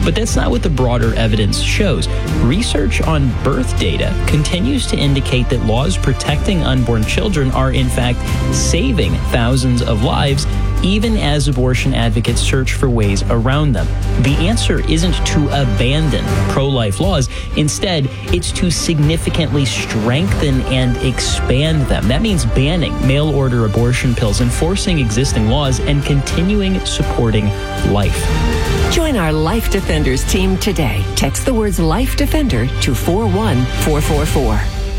But that's not what the broader evidence shows. Research on birth data continues to indicate that laws protecting unborn children are in fact saving thousands of lives, even as abortion advocates search for ways around them. The answer isn't to abandon pro-life laws. Instead, it's to significantly strengthen and expand them. That means banning mail-order abortion pills, enforcing existing laws, and continuing supporting life. Join our Life Defenders team today. Text the words Life Defender to 41444.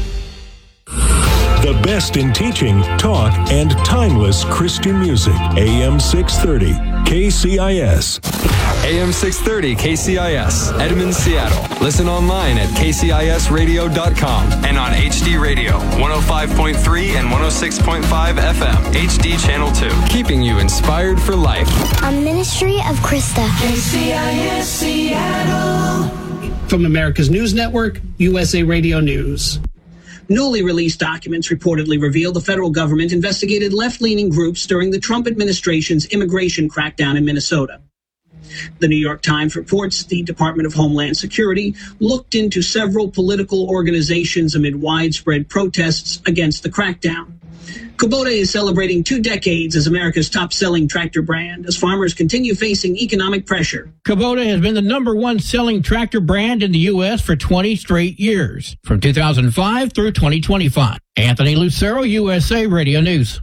The best in teaching, talk, and timeless Christian music. AM 630, KCIS. AM 630, KCIS, Edmond, Seattle. Listen online at kcisradio.com and on HD Radio, 105.3 and 106.5 FM, HD Channel 2. Keeping you inspired for life. A ministry of Krista. KCIS Seattle. From America's News Network, USA Radio News. Newly released documents reportedly reveal the federal government investigated left-leaning groups during the Trump administration's immigration crackdown in Minnesota. The New York Times reports the Department of Homeland Security looked into several political organizations amid widespread protests against the crackdown. Kubota is celebrating 2 decades as America's top-selling tractor brand as farmers continue facing economic pressure. Kubota has been the #1 selling tractor brand in the U.S. for 20 straight years, from 2005 through 2025. Anthony Lucero, USA Radio News.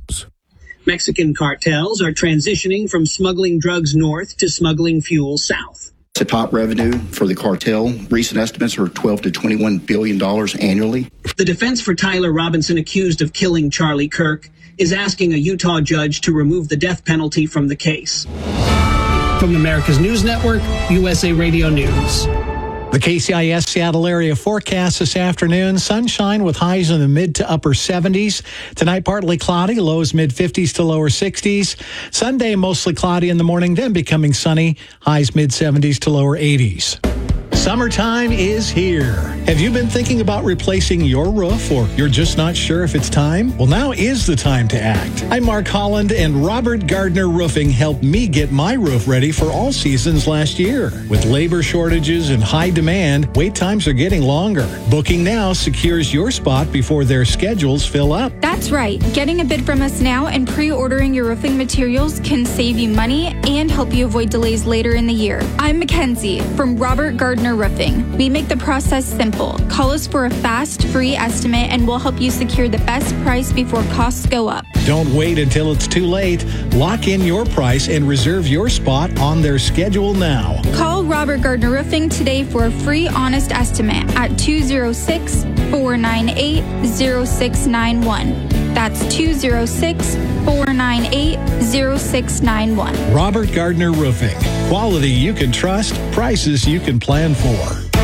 Mexican cartels are transitioning from smuggling drugs north to smuggling fuel south. The top revenue for the cartel, recent estimates are $12 to $21 billion annually. The defense for Tyler Robinson, accused of killing Charlie Kirk, is asking a Utah judge to remove the death penalty from the case. From America's News Network, USA Radio News. The KCIS Seattle area forecast this afternoon, sunshine with highs in the mid to upper 70s. Tonight, partly cloudy, lows mid-50s to lower 60s. Sunday, mostly cloudy in the morning, then becoming sunny, highs mid-70s to lower 80s. Summertime is here. Have you been thinking about replacing your roof, or you're just not sure if it's time? Well, now is the time to act. I'm Mark Holland, and Robert Gardner Roofing helped me get my roof ready for all seasons last year. With labor shortages and high demand, wait times are getting longer. Booking now secures your spot before their schedules fill up. That's right. Getting a bid from us now and pre-ordering your roofing materials can save you money and help you avoid delays later in the year. I'm Mackenzie from Robert Gardner Roofing. We make the process simple. Call us for a fast, free estimate and we'll help you secure the best price before costs go up. Don't wait until it's too late. Lock in your price and reserve your spot on their schedule now. Call Robert Gardner Roofing today for a free, honest estimate at 206-498-0691. That's 206-498-0691. Robert Gardner Roofing. Quality you can trust, prices you can plan for.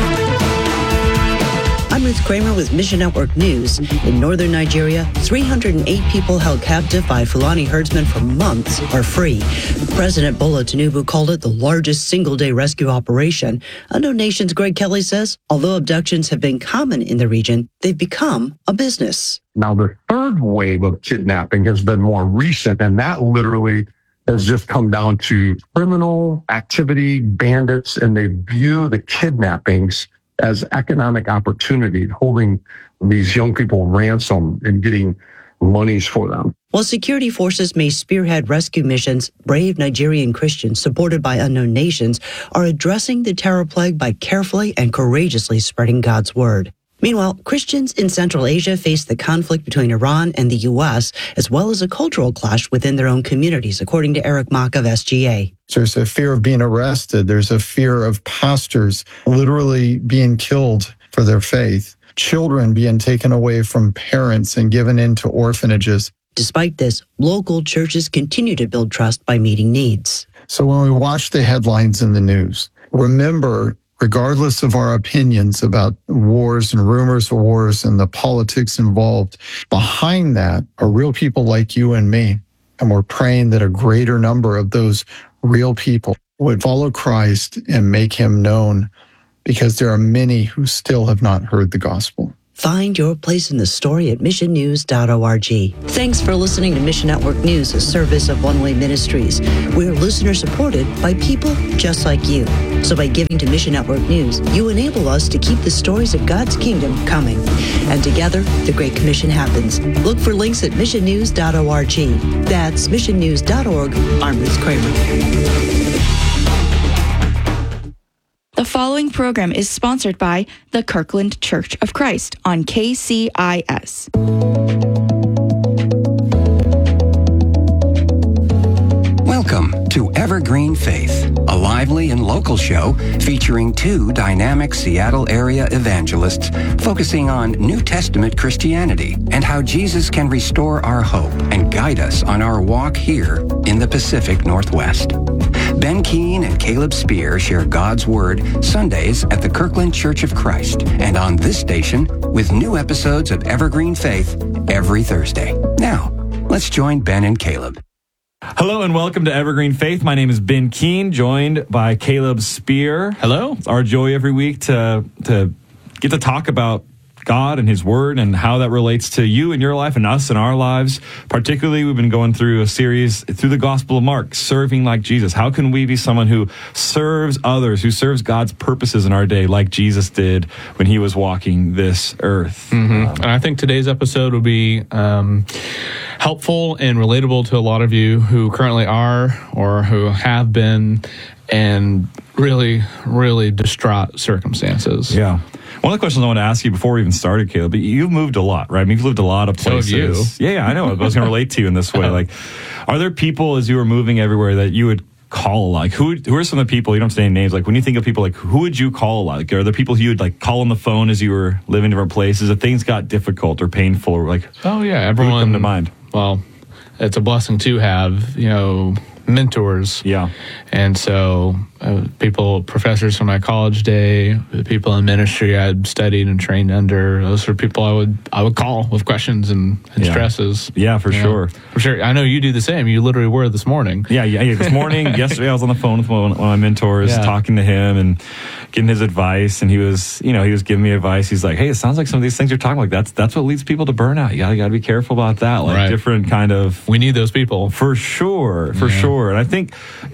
I'm Ruth Kramer with Mission Network News. In northern Nigeria, 308 people held captive by Fulani herdsmen for months are free. President Bola Tinubu called it the largest single-day rescue operation. Unknown Nation's Greg Kelly says, although abductions have been common in the region, they've become a business. Now, the third wave of kidnapping has been more recent, and that literally has just come down to criminal activity, bandits, and they view the kidnappings as economic opportunity, holding these young people ransom and getting monies for them. While security forces may spearhead rescue missions, brave Nigerian Christians supported by Unknown Nations are addressing the terror plague by carefully and courageously spreading God's word. Meanwhile, Christians in Central Asia face the conflict between Iran and the U.S., as well as a cultural clash within their own communities, according to Eric Mock of SGA. There's a fear of being arrested. There's a fear of pastors literally being killed for their faith. Children being taken away from parents and given into orphanages. Despite this, local churches continue to build trust by meeting needs. So when we watch the headlines in the news, remember, regardless of our opinions about wars and rumors of wars and the politics involved, behind that are real people like you and me. And we're praying that a greater number of those real people would follow Christ and make him known, because there are many who still have not heard the gospel. Find your place in the story at missionnews.org. Thanks for listening to Mission Network News, a service of One Way Ministries. We're listener supported by people just like you. So by giving to Mission Network News, you enable us to keep the stories of God's kingdom coming. And together, the Great Commission happens. Look for links at missionnews.org. That's missionnews.org. I'm Ruth Kramer. The following program is sponsored by the Kirkland Church of Christ on KCIS. Welcome to Evergreen Faith, a lively and local show featuring two dynamic Seattle area evangelists focusing on New Testament Christianity and how Jesus can restore our hope and guide us on our walk here in the Pacific Northwest. Ben Keene and Caleb Spear share God's Word Sundays at the Kirkland Church of Christ and on this station with new episodes of Evergreen Faith every Thursday. Now, let's join Ben and Caleb. Hello and welcome to Evergreen Faith. My name is Ben Keene, joined by Caleb Spear. Hello. It's our joy every week to get to talk about God and His Word and how that relates to you and your life and us and our lives. Particularly, we've been going through a series through the Gospel of Mark, serving like Jesus. How can we be someone who serves others, who serves God's purposes in our day like Jesus did when He was walking this earth? And I think today's episode will be helpful and relatable to a lot of you who currently are or who have been in really, really distraught circumstances. Yeah. One of the questions I want to ask you before we even started, Caleb, but you've moved a lot, right? I mean, you've lived a lot of places. So have you. Yeah, I know. I was going to relate to you in this way. Like, are there people as you were moving everywhere that you would call? Like, who are some of the people, you don't have to name names, like when you think of people, like who would you call a lot? Like, are there people who you would like call on the phone as you were living different places? If things got difficult or painful, or like, oh yeah, everyone who would come to mind? Well, it's a blessing to have, mentors. Yeah. And so professors from my college day, the people in ministry I'd studied and trained under, those are people I would call with questions and stresses. Yeah, for sure. For sure. I know you do the same. You literally were this morning. Yeah. This morning, yesterday I was on the phone with one of my mentors, talking to him and getting his advice. And he was giving me advice. He's like, hey, it sounds like some of these things you're talking like that's what leads people to burnout. You gotta be careful about that. Like different kind of. We need those people. For sure. And I think,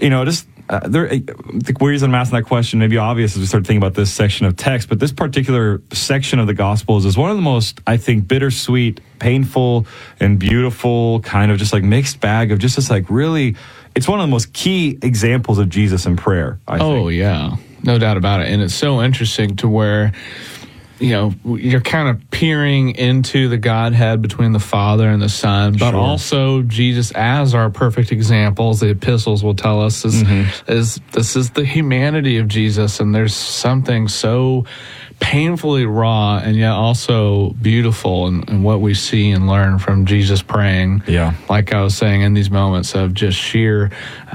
the reason I'm asking that question may be obvious as we start thinking about this section of text, but this particular section of the Gospels is one of the most, I think, bittersweet, painful, and beautiful kind of just like mixed bag of just this like really, it's one of the most key examples of Jesus in prayer, I think. Oh, yeah. No doubt about it. And it's so interesting to where you're kind of peering into the Godhead between the Father and the Son, but also Jesus as our perfect examples. The epistles will tell us this is the humanity of Jesus, and there's something so painfully raw and yet also beautiful in what we see and learn from Jesus praying. Yeah, like I was saying, in these moments of just sheer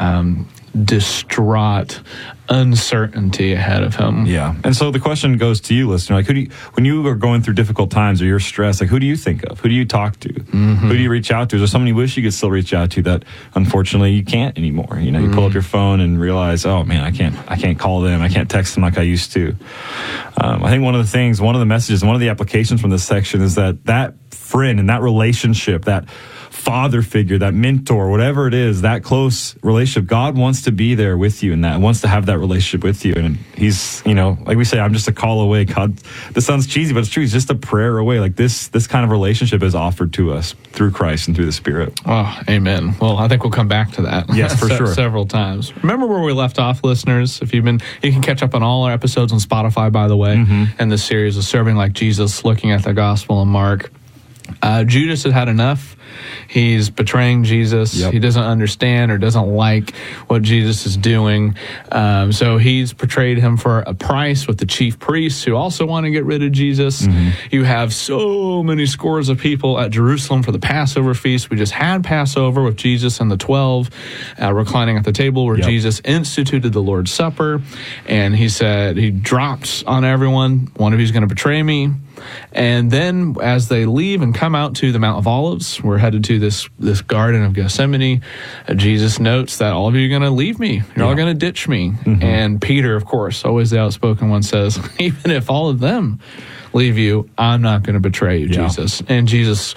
distraught uncertainty ahead of him. Yeah. And so the question goes to you, listener, like when you are going through difficult times or you're stressed, like who do you think of? Who do you talk to? Who do you reach out to? Is there someone you wish you could still reach out to that unfortunately you can't anymore? You pull up your phone and realize, oh man, I can't call them. I can't text them like I used to. I think one of the messages, one of the applications from this section is that friend and that relationship, that father figure, that mentor, whatever it is, that close relationship, God wants to be there with you and that wants to have that relationship with you. And He's, like we say, I'm just a call away. God, this sounds cheesy, but it's true. He's just a prayer away. Like this kind of relationship is offered to us through Christ and through the Spirit. Oh, amen. Well, I think we'll come back to that. Yes, for sure. Several times. Remember where we left off, listeners? You can catch up on all our episodes on Spotify, by the way, and this series of Serving Like Jesus, looking at the Gospel of Mark. Judas had enough. He's betraying Jesus. Yep. He doesn't understand or doesn't like what Jesus is doing. So he's portrayed him for a price with the chief priests who also want to get rid of Jesus. You have so many scores of people at Jerusalem for the Passover feast. We just had Passover with Jesus and the 12 reclining at the table where Jesus instituted the Lord's Supper. And he said, he drops on everyone, one of you's going to betray me. And then as they leave and come out to the Mount of Olives, we're headed to this Garden of Gethsemane. Jesus notes that all of you are going to leave me. You're all going to ditch me. And Peter, of course, always the outspoken one, says, even if all of them leave you, I'm not going to betray you, Jesus. And Jesus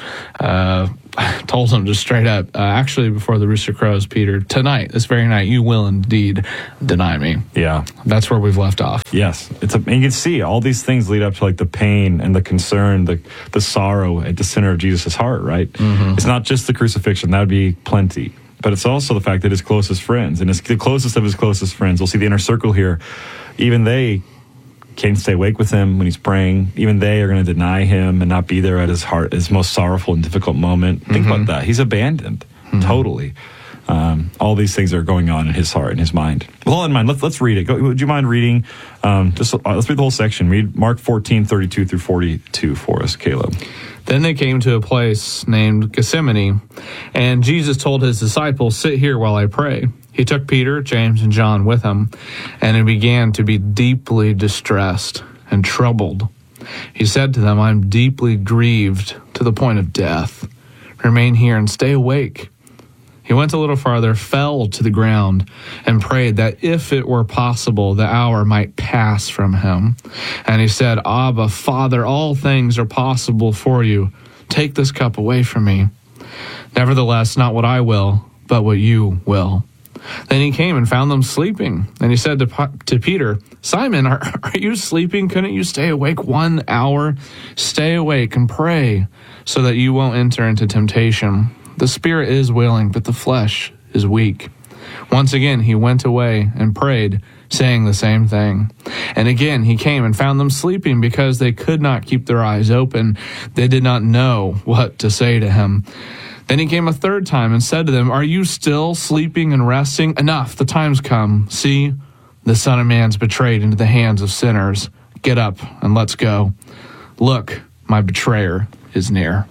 told him just straight up, actually before the rooster crows, Peter, tonight, this very night, you will indeed deny me. Yeah. That's where we've left off. Yes. And you can see all these things lead up to like the pain and the concern, the sorrow at the center of Jesus' heart, right? It's not just the crucifixion. That would be plenty. But it's also the fact that his closest friends, and the closest of his closest friends, we'll see the inner circle here, even they can't stay awake with him when he's praying. Even they are going to deny him and not be there at his most sorrowful and difficult moment. Think about that. He's abandoned, totally. All these things are going on in his heart and his mind. With all in mind, let's read it. Would you mind reading? Let's read the whole section. Read Mark 14:32 through 42 for us, Caleb. Then they came to a place named Gethsemane, and Jesus told his disciples, sit here while I pray. He took Peter, James, and John with him, and he began to be deeply distressed and troubled. He said to them, I'm deeply grieved to the point of death. Remain here and stay awake. He went a little farther, fell to the ground, and prayed that if it were possible, the hour might pass from him. And he said, Abba, Father, all things are possible for you. Take this cup away from me. Nevertheless, not what I will, but what you will. Then he came and found them sleeping. And he said to Peter, Simon, are you sleeping? Couldn't you stay awake 1 hour? Stay awake and pray so that you won't enter into temptation. The spirit is willing, but the flesh is weak. Once again, he went away and prayed, saying the same thing. And again, he came and found them sleeping because they could not keep their eyes open. They did not know what to say to him. Then he came a third time and said to them, are you still sleeping and resting? Enough, the time's come. See, the Son of Man's betrayed into the hands of sinners. Get up and let's go. Look, my betrayer is near.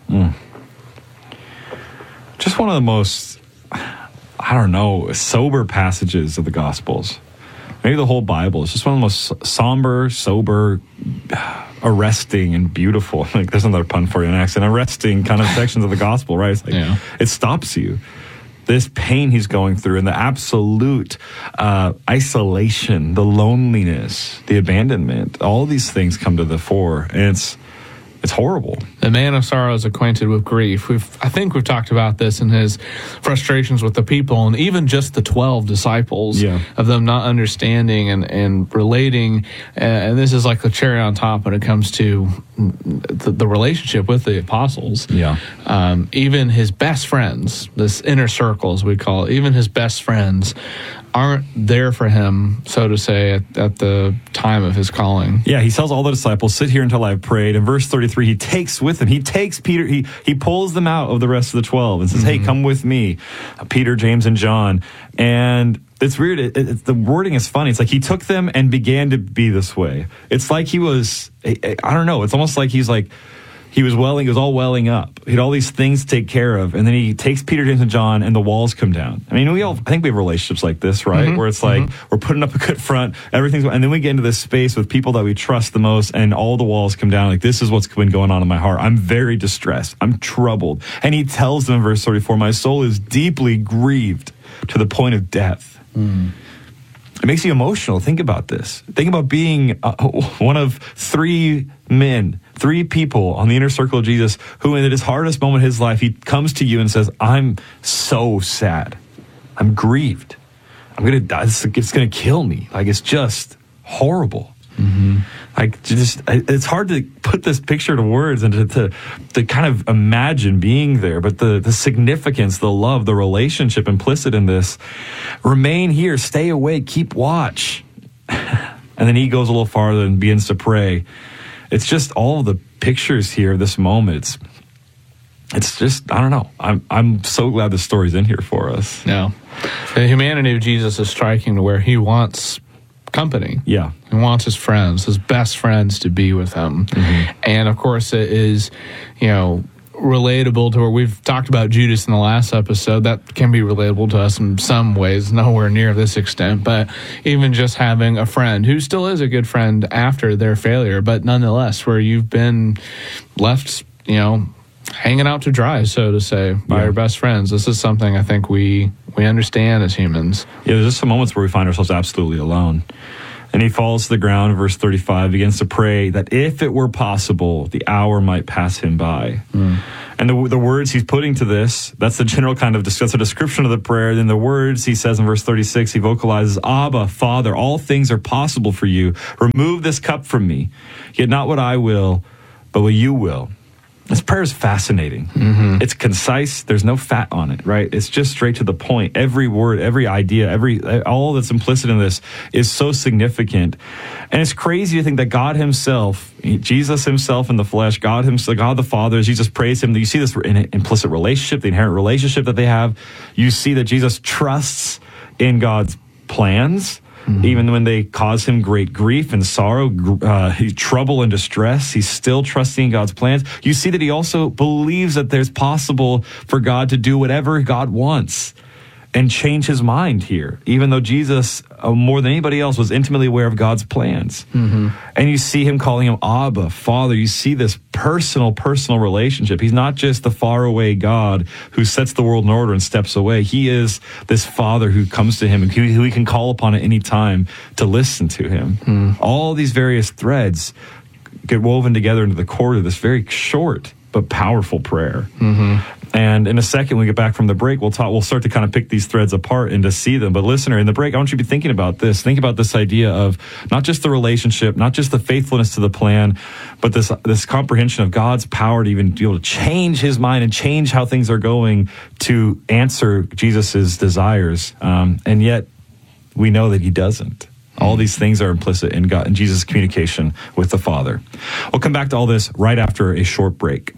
Just one of the most, sober passages of the Gospels. Maybe the whole Bible. It's just one of the most somber, sober, arresting, and beautiful. Like, there's another pun for you, an accent. Arresting kind of sections of the Gospel, right? It's like, it stops you. This pain he's going through and the absolute isolation, the loneliness, the abandonment, all these things come to the fore. And it's horrible. The man of sorrow is acquainted with grief. I think we've talked about this in his frustrations with the people, and even just the 12 disciples, of them not understanding and relating. And this is like the cherry on top when it comes to the relationship with the apostles. Even his best friends, this inner circle, as we call it, even his best friends aren't there for him, so to say, at the time of his calling. Yeah, he tells all the disciples, sit here until I've prayed. In verse 33, he takes Peter, he pulls them out of the rest of the 12 and says, hey, come with me, Peter, James, and John. And it's weird. The wording is funny. It's like he took them and began to be this way. It's like he was, I don't know, it's almost like he was all welling up. He had all these things to take care of. And then he takes Peter, James, and John, and the walls come down. I mean, I think we have relationships like this, right? Where it's like, we're putting up a good front, and then we get into this space with people that we trust the most, and all the walls come down. Like, this is what's been going on in my heart. I'm very distressed. I'm troubled. And he tells them in verse 34, my soul is deeply grieved to the point of death. It makes you emotional. Think about this. Think about being one of three people on the inner circle of Jesus who, in his hardest moment of his life, he comes to you and says, I'm so sad. I'm grieved. I'm going to die. It's going to kill me. Like, it's just horrible. Like, it's hard to put this picture to words and to kind of imagine being there. But the significance, the love, the relationship implicit in this, remain here, stay awake, keep watch. And then he goes a little farther and begins to pray. It's just all of the pictures here of this moment. It's just, I don't know. I'm so glad this story's in here for us. Yeah. The humanity of Jesus is striking to where he wants company. Yeah. He wants his friends, his best friends, to be with him. And of course it is, relatable to where we've talked about Judas in the last episode. That can be relatable to us in some ways, nowhere near this extent, but even just having a friend who still is a good friend after their failure, but nonetheless, where you've been left, hanging out to dry, so to say, by your best friends. This is something I think we understand as humans. Yeah, there's just some moments where we find ourselves absolutely alone. And he falls to the ground, verse 35, begins to pray that if it were possible, the hour might pass him by. And the words he's putting to this, that's the general that's a description of the prayer. Then the words he says in verse 36, he vocalizes, Abba, Father, all things are possible for you. Remove this cup from me. Yet not what I will, but what you will. This prayer is fascinating. It's concise. There's no fat on it, right? It's just straight to the point. Every word, every idea, all that's implicit in this is so significant. And it's crazy to think that God himself, Jesus himself in the flesh, God himself, God the Father, as Jesus prays him, you see this implicit relationship, the inherent relationship that they have. You see that Jesus trusts in God's plans. Even when they cause him great grief and sorrow, trouble and distress, he's still trusting God's plans. You see that he also believes that there's possible for God to do whatever God wants and change his mind here, even though Jesus, more than anybody else, was intimately aware of God's plans. And you see him calling him Abba, Father. You see this personal relationship. He's not just the faraway God who sets the world in order and steps away. He is this Father who comes to him and who he can call upon at any time to listen to him. All these various threads get woven together into the core of this very short but powerful prayer. And in a second, when we get back from the break, we'll start to kind of pick these threads apart and to see them. But listener, in the break, I want you to be thinking about this. Think about this idea of not just the relationship, not just the faithfulness to the plan, but this comprehension of God's power to even be able to change his mind and change how things are going to answer Jesus's desires. And yet, we know that he doesn't. All these things are implicit in God and Jesus' communication with the Father. We'll come back to all this right after a short break.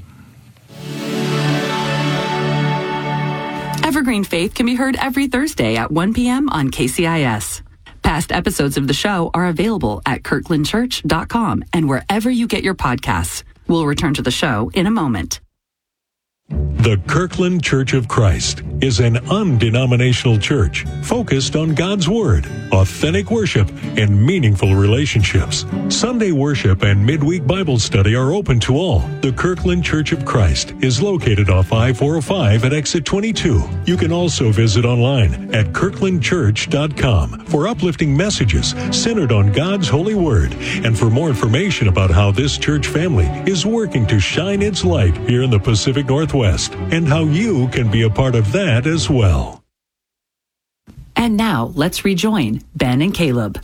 Evergreen Faith can be heard every Thursday at 1 p.m. on KCIS. Past episodes of the show are available at kirklandchurch.com and wherever you get your podcasts. We'll return to the show in a moment. The Kirkland Church of Christ is an undenominational church focused on God's Word, authentic worship, and meaningful relationships. Sunday worship and midweek Bible study are open to all. The Kirkland Church of Christ is located off I-405 at exit 22. You can also visit online at kirklandchurch.com for uplifting messages centered on God's holy Word and for more information about how this church family is working to shine its light here in the Pacific Northwest and how you can be a part of that as well. And now let's rejoin Ben and Caleb.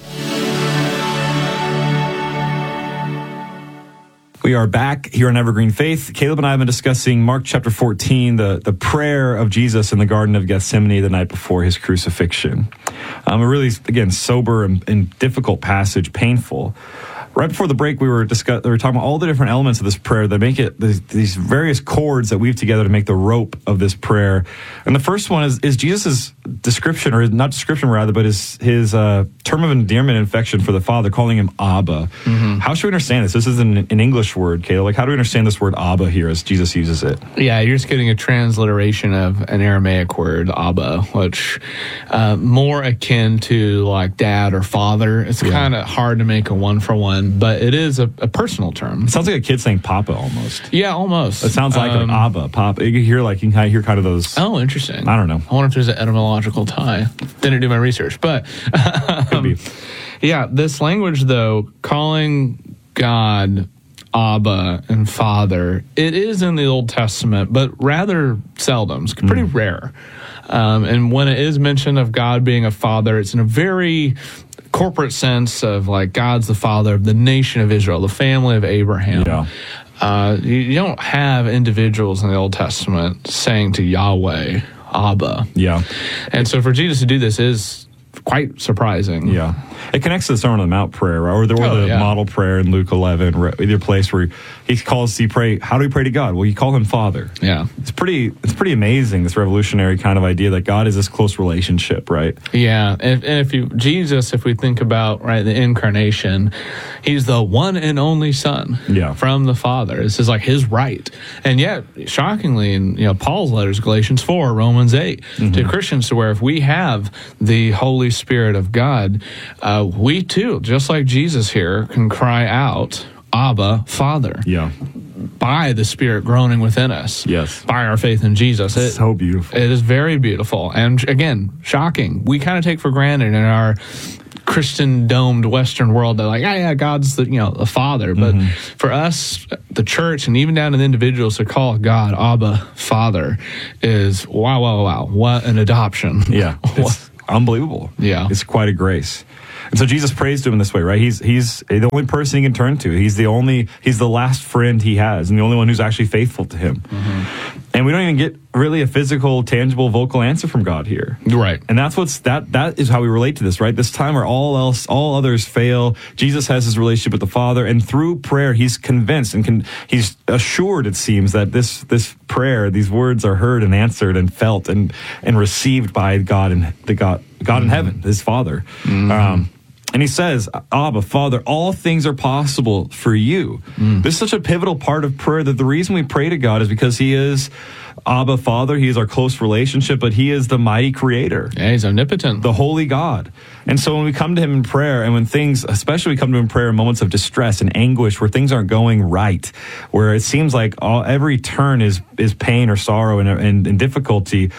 We are back here on Evergreen Faith. Caleb and I have been discussing Mark chapter 14, the prayer of Jesus in the Garden of Gethsemane the night before his crucifixion. A really, again, sober and difficult passage, painful. Right before the break, we were talking about all the different elements of this prayer that make it these various chords that weave together to make the rope of this prayer. And the first one is Jesus' description, or not description rather, but his term of endearment and affection for the Father, calling him Abba. How should we understand this? This is an English word, Caleb. Like, how do we understand this word Abba here as Jesus uses it? Yeah, you're just getting a transliteration of an Aramaic word, Abba, which more akin to like dad or father. It's kind of hard to make a one-for-one. But it is a personal term. It sounds like a kid saying Papa almost. Yeah, almost. It sounds like Abba, Papa. You can hear kind of those. Oh, interesting. I don't know. I wonder if there's an etymological tie. Didn't do my research, but could be. Yeah, this language though, calling God Abba and Father, it is in the Old Testament, but rather seldom. It's pretty rare. And when it is mentioned of God being a father, it's in a very corporate sense of like God's the father of the nation of Israel, the family of Abraham. Yeah. You don't have individuals in the Old Testament saying to Yahweh, Abba. Yeah. And so for Jesus to do this is quite surprising. Yeah. It connects to the Sermon on the Mount prayer, right? Or the model prayer in Luke 11, either place where he calls, how do we pray to God? Well, you call him Father. Yeah. It's pretty amazing, this revolutionary kind of idea that God is this close relationship, right? Yeah. And if we think about, right, the incarnation, he's the one and only Son from the Father. This is like his right. And yet, shockingly, in Paul's letters, Galatians 4, Romans 8, to Christians, to where if we have the Holy Spirit of God, we too, just like Jesus here, can cry out, Abba, Father. Yeah. By the Spirit groaning within us. Yes. By our faith in Jesus. It's so beautiful. It is very beautiful. And again, shocking. We kind of take for granted in our Christian domed Western world that like, God's the Father. But for us, the church, and even down to the individuals to call God Abba, Father, is wow, what an adoption. Yeah. It's unbelievable. Yeah. It's quite a grace. And so Jesus prays to him in this way, right? He's the only person he can turn to. He's the last friend he has, and the only one who's actually faithful to him. And we don't even get really a physical, tangible, vocal answer from God here. Right. And that is how we relate to this, right? This time where all others fail, Jesus has his relationship with the Father, and through prayer, he's convinced and he's assured, it seems, that this prayer, these words are heard and answered and felt and received by God and God in heaven, his Father. And he says, Abba, Father, all things are possible for you. This is such a pivotal part of prayer that the reason we pray to God is because he is Abba, Father. He is our close relationship, but he is the mighty creator. Yeah, he's omnipotent. The holy God. And so when we come to him in prayer, and when things, especially we come to him in prayer in moments of distress and anguish, where things aren't going right, where it seems like every turn is pain or sorrow and difficulty,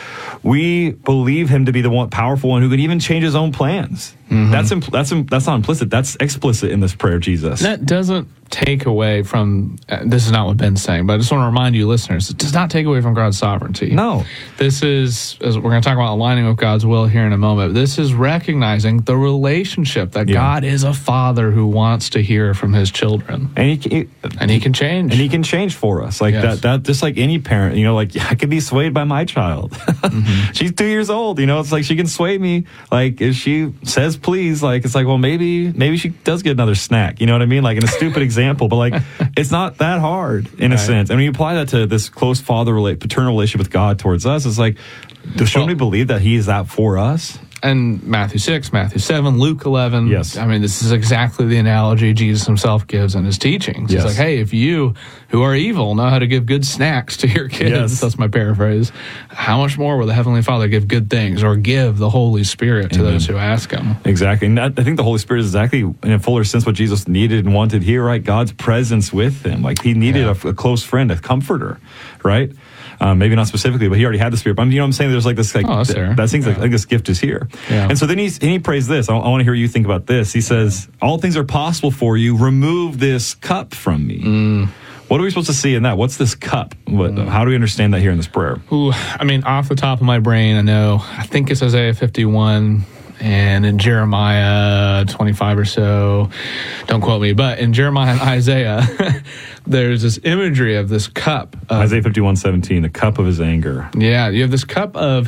we believe him to be the one powerful one who could even change his own plans. That's not implicit. That's explicit in this prayer of Jesus. That doesn't take away from, this is not what Ben's saying, but I just want to remind you listeners, it does not take away from God's sovereignty. No. This is, as we're going to talk about aligning with God's will here in a moment, this is recognizing the relationship that God is a father who wants to hear from his children. And he can change. And he can change for us. Like that just like any parent, like I could be swayed by my child. She's 2 years old, it's like she can sway me. Like if she says please, like it's like, well, maybe she does get another snack. You know what I mean? Like in a stupid example, but like it's not that hard in a sense. And when you apply that to this close paternal relationship with God towards us, it's like, shouldn't we believe that he is that for us? And Matthew 6, Matthew 7, Luke 11. Yes. I mean, this is exactly the analogy Jesus himself gives in his teachings. He's like, hey, if you who are evil know how to give good snacks to your kids, that's my paraphrase, how much more will the Heavenly Father give good things or give the Holy Spirit to those who ask him? Exactly. And I think the Holy Spirit is exactly, in a fuller sense, what Jesus needed and wanted here, right? God's presence with him. Like he needed a close friend, a comforter, right? Maybe not specifically, but he already had the Spirit. But you know what I'm saying? There's like this, that seems like this gift is here. Yeah. And so then he prays this. I want to hear you think about this. He says, all things are possible for you. Remove this cup from me. What are we supposed to see in that? What's this cup? How do we understand that here in this prayer? I mean, off the top of my brain, I think it's Isaiah 51. And in Jeremiah 25 or so, don't quote me, but in Jeremiah and Isaiah, there's this imagery of this cup. Isaiah 51:17, the cup of his anger. Yeah, you have this cup of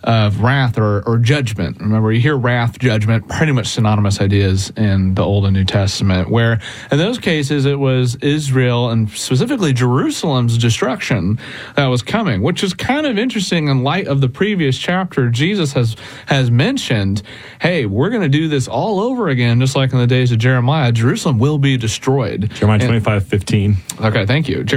wrath or judgment. Remember, you hear wrath, judgment, pretty much synonymous ideas in the Old and New Testament, where in those cases it was Israel and specifically Jerusalem's destruction that was coming, which is kind of interesting in light of the previous chapter. Jesus has mentioned, hey, we're going to do this all over again, just like in the days of Jeremiah. Jerusalem will be destroyed. Jeremiah 25:15. Okay, thank you.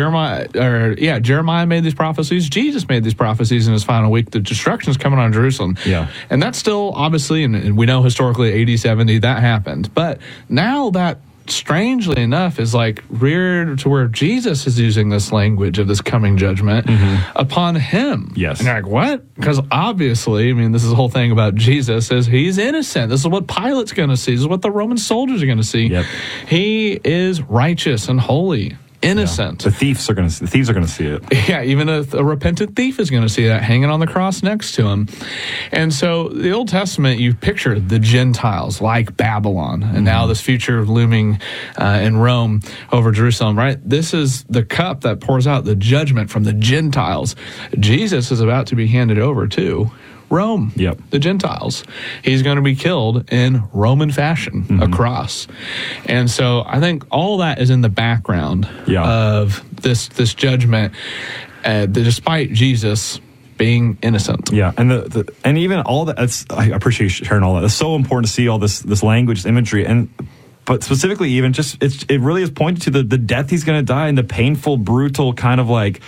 Jeremiah made these prophecies. Jesus made these prophecies in his final week. The destruction is coming on Jerusalem. Yeah. And that's still, obviously, and we know historically, AD 70, that happened. But now that, strangely enough, is like reared to where Jesus is using this language of this coming judgment upon him. Yes. And you're like, what? Because obviously, this is the whole thing about Jesus is he's innocent. This is what Pilate's going to see. This is what the Roman soldiers are going to see. Yep. He is righteous and holy. Innocent. Yeah. The thieves are going to see it. Yeah, even a repentant thief is going to see that hanging on the cross next to him. And so the Old Testament, you picture the Gentiles like Babylon, and now this future looming in Rome over Jerusalem, right? This is the cup that pours out the judgment from the Gentiles. Jesus is about to be handed over to Rome, the Gentiles. He's going to be killed in Roman fashion, a cross. And so I think all that is in the background of this judgment, despite Jesus being innocent. Yeah, and and even all that. I appreciate you sharing all that. It's so important to see all this language, this imagery, but specifically, even just it really is pointed to the death he's going to die and the painful, brutal kind of like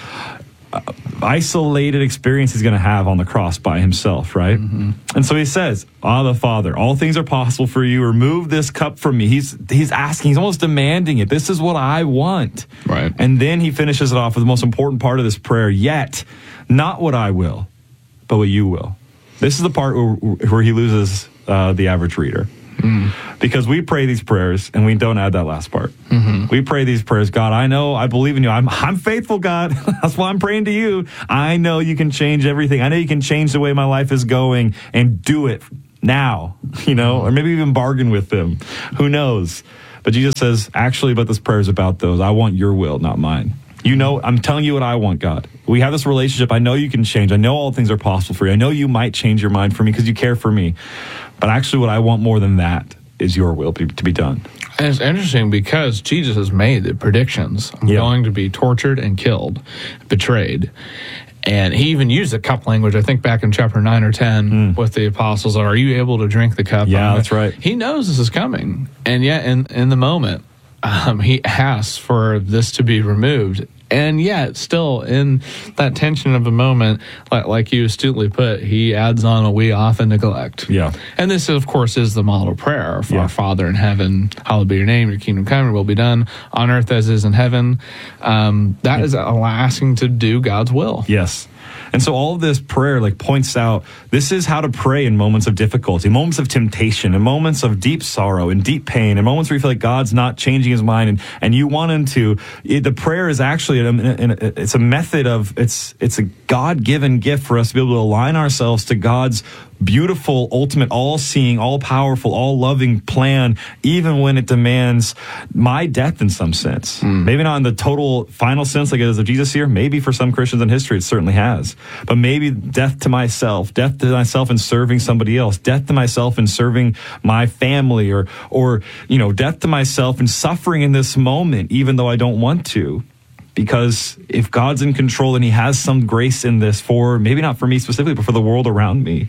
isolated experience he's going to have on the cross by himself, right? And so he says, "Abba, Father, all things are possible for you. Remove this cup from me." He's asking, he's almost demanding it. This is what I want, right? And then he finishes it off with the most important part of this prayer: "Yet, not what I will, but what you will." This is the part where he loses the average reader. Because we pray these prayers and we don't add that last part. We pray these prayers, God, I know, I believe in you. I'm faithful, God. That's why I'm praying to you. I know you can change everything. I know you can change the way my life is going, and do it now, or maybe even bargain with them. Who knows? But Jesus says, actually, but this prayer is about those. I want your will, not mine. I'm telling you what I want, God. We have this relationship. I know you can change. I know all things are possible for you. I know you might change your mind for me because you care for me. But actually, what I want more than that is your will to be done. And it's interesting because Jesus has made the predictions. I'm going to be tortured and killed, betrayed. And he even used the cup language, I think, back in chapter 9 or 10 with the apostles. Are you able to drink the cup? Yeah, that's right. He knows this is coming. And yet, in the moment, he asks for this to be removed. And yet, still in that tension of the moment, like you astutely put, he adds on a "we often neglect." Yeah. And this, of course, is the model prayer for our Father in heaven. Hallowed be your name, your kingdom come, your will be done on earth as is in heaven. That is asking to do God's will. Yes. And so all of this prayer points out this is how to pray in moments of difficulty, moments of temptation, in moments of deep sorrow and deep pain, in moments where you feel like God's not changing his mind and you want him to. The prayer is actually it's a method of it's a God-given gift for us to be able to align ourselves to God's beautiful, ultimate, all-seeing, all-powerful, all-loving plan, even when it demands my death in some sense. Maybe not in the total final sense like it is of Jesus here. Maybe for some Christians in history it certainly has. But maybe death to myself in serving somebody else, death to myself in serving my family, or death to myself in suffering in this moment, even though I don't want to. Because if God's in control and he has some grace in this for, maybe not for me specifically, but for the world around me,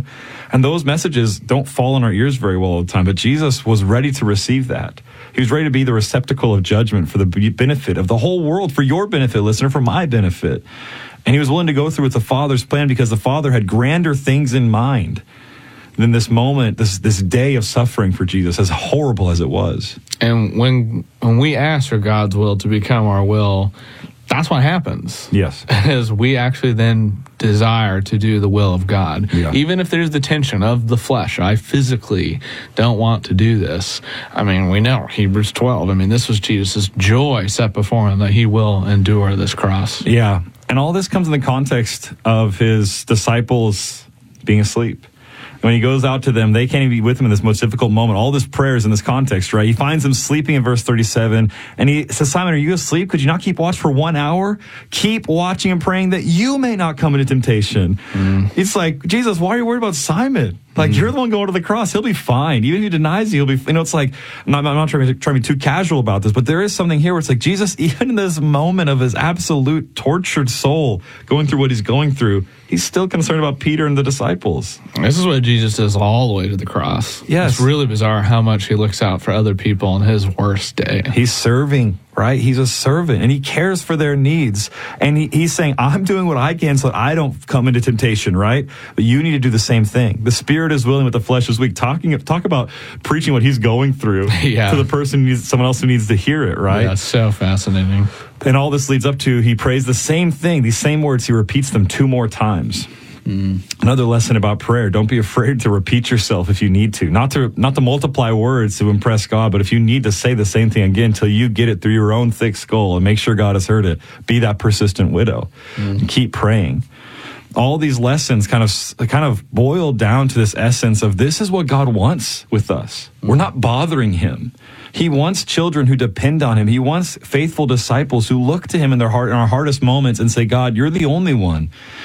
and those messages don't fall in our ears very well all the time, but Jesus was ready to receive that. He was ready to be the receptacle of judgment for the benefit of the whole world, for your benefit, listener, for my benefit. And he was willing to go through with the Father's plan because the Father had grander things in mind than this moment, this day of suffering for Jesus, as horrible as it was. And when we ask for God's will to become our will, that's what happens. Yes. Is we actually then desire to do the will of God. Yeah. Even if there's the tension of the flesh, I physically don't want to do this. I mean, we know Hebrews 12. This was Jesus' joy set before him that he will endure this cross. Yeah. And all this comes in the context of his disciples being asleep. When he goes out to them, they can't even be with him in this most difficult moment. All this prayers in this context, right? He finds them sleeping in verse 37, and he says, Simon, are you asleep? Could you not keep watch for 1 hour? Keep watching and praying that you may not come into temptation. It's like, Jesus, why are you worried about Simon? You're the one going to the cross. He'll be fine. Even if he denies you, he'll be, it's like, I'm not trying to be too casual about this, but there is something here where it's like, Jesus, even in this moment of his absolute tortured soul, going through what he's going through, he's still concerned about Peter and the disciples. This is what Jesus does all the way to the cross. Yes. It's really bizarre how much he looks out for other people on his worst day. He's serving, right? He's a servant, and he cares for their needs. And he's saying, I'm doing what I can so that I don't come into temptation, right? But you need to do the same thing. The spirit is willing, but the flesh is weak. Talk about preaching what he's going through to the person, someone else who needs to hear it, right? Yeah, it's so fascinating. And all this leads up to, he prays the same thing, these same words, he repeats them 2 more times. Another lesson about prayer: don't be afraid to repeat yourself if you need to. Not to multiply words to impress God, but if you need to say the same thing again until you get it through your own thick skull and make sure God has heard it, be that persistent widow. Keep praying. All these lessons kind of boil down to this essence of this is what God wants with us. We're not bothering him. He wants children who depend on him. He wants faithful disciples who look to him in our hardest moments and say, God, you're the only one.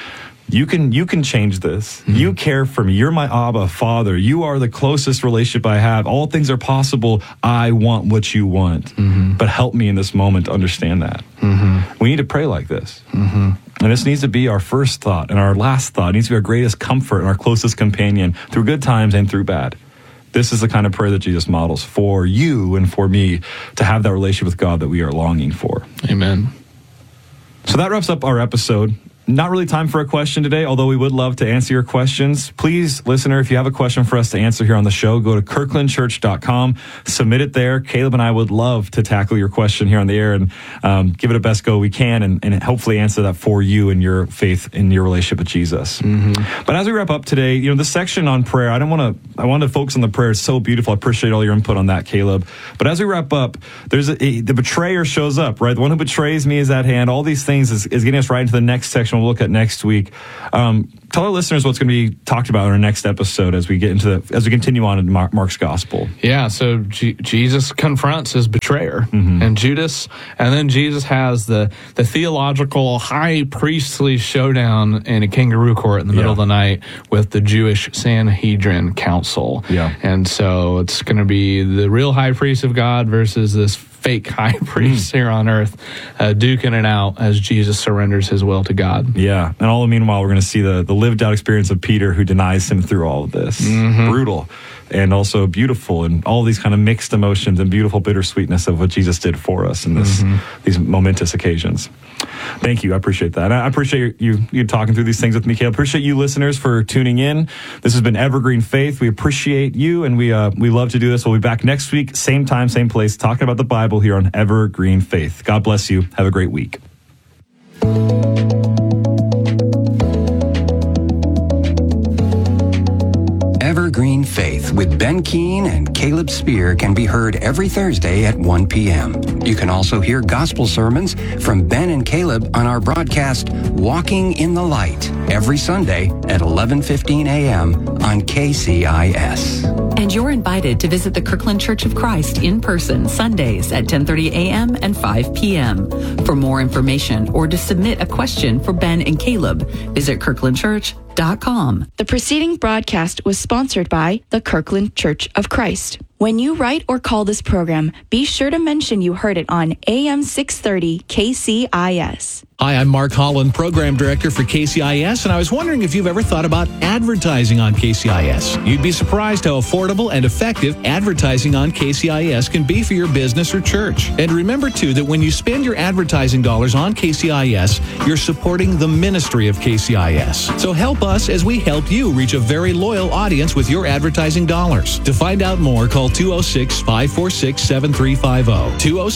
You can change this. Mm-hmm. You care for me. You're my Abba Father. You are the closest relationship I have. All things are possible. I want what you want. Mm-hmm. But help me in this moment to understand that. Mm-hmm. We need to pray like this. Mm-hmm. And this needs to be our first thought and our last thought. It needs to be our greatest comfort and our closest companion through good times and through bad. This is the kind of prayer that Jesus models for you and for me to have that relationship with God that we are longing for. Amen. So that wraps up our episode. Not really time for a question today, although we would love to answer your questions. Please, listener, if you have a question for us to answer here on the show, go to kirklandchurch.com, submit it there. Caleb and I would love to tackle your question here on the air and give it a best go we can and hopefully answer that for you and your faith in your relationship with Jesus. Mm-hmm. But as we wrap up today, this section on prayer, I wanted to focus on the prayer. It's so beautiful. I appreciate all your input on that, Caleb. But as we wrap up, the betrayer shows up, right? The one who betrays me is at hand. All these things is getting us right into the next section we'll look at next week. Tell our listeners what's going to be talked about in our next episode as we continue on in Mark's gospel. Yeah, so Jesus confronts his betrayer and Judas, and then Jesus has the theological high priestly showdown in a kangaroo court in the middle of the night with the Jewish Sanhedrin council. Yeah, and so it's going to be the real high priest of God versus this fake high priest here on earth, duking it out as Jesus surrenders his will to God. Yeah, and all the meanwhile, we're going to see the lived out experience of Peter, who denies him through all of this. Mm-hmm. Brutal and also beautiful, and all these kind of mixed emotions and beautiful bittersweetness of what Jesus did for us in these momentous occasions. Thank you. I appreciate that. I appreciate you talking through these things with me, Caleb. Appreciate you listeners for tuning in. This has been Evergreen Faith. We appreciate you, and we love to do this. We'll be back next week, same time, same place, talking about the Bible here on Evergreen Faith. God bless you. Have a great week. Evergreen Faith with Ben Keene and Caleb Spear can be heard every Thursday at 1 p.m. You can also hear gospel sermons from Ben and Caleb on our broadcast Walking in the Light every Sunday at 11:15 a.m. on KCIS. And you're invited to visit the Kirkland Church of Christ in person Sundays at 10:30 a.m. and 5 p.m. For more information or to submit a question for Ben and Caleb, visit kirklandchurch.com. The preceding broadcast was sponsored by the Kirkland Church of Christ. When you write or call this program, be sure to mention you heard it on AM 630 KCIS. Hi, I'm Mark Holland, Program Director for KCIS, and I was wondering if you've ever thought about advertising on KCIS. You'd be surprised how affordable and effective advertising on KCIS can be for your business or church. And remember, too, that when you spend your advertising dollars on KCIS, you're supporting the ministry of KCIS. So help us as we help you reach a very loyal audience with your advertising dollars. To find out more, call 206-546-7350,